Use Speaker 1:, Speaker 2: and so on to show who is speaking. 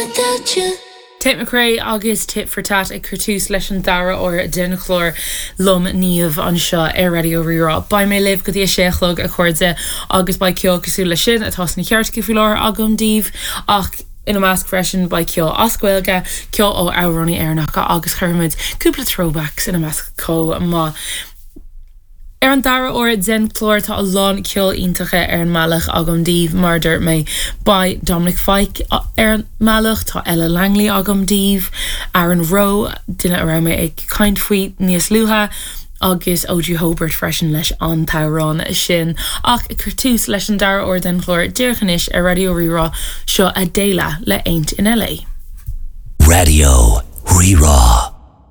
Speaker 1: without you.
Speaker 2: Tit McRae agus tit for tat ag curtús leis an dara or den chlór lom níomh an seo ar radio rirá. Ba mé liv go dtí séchlog a chuirde agus ba ceol cosú le sin a tasna ceart go fiúlár agam díomh ach ina másc freisin ba ceol ascuilge ceol ó árónní airnacha agus chuirmid cúpla throwbacks ina másc có má. Ar an dara or den chlór tá a lán ceol iontacha ar an mealach agam díomh mar dúirt mé ba Dominic Fike ar an mealach tá Ella Langley agam díomh Aaron Rowe duine a ra mé ag caint faoi níos luha agus Oju Hobart freisin leis an Tyrone sin ach curtús leis an dara or den chlór dearchanis ar radio rirá seo a déile le aint in LA.
Speaker 3: Radio Rirá.